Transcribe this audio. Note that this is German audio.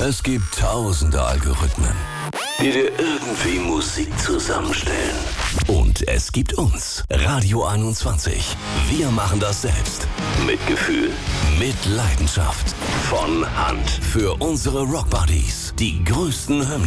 Es gibt tausende Algorithmen, die dir irgendwie Musik zusammenstellen. Und es gibt uns, Radio 21. Wir machen das selbst. Mit Gefühl, mit Leidenschaft. Von Hand. Für unsere Rockbuddies. Die größten Hymnen.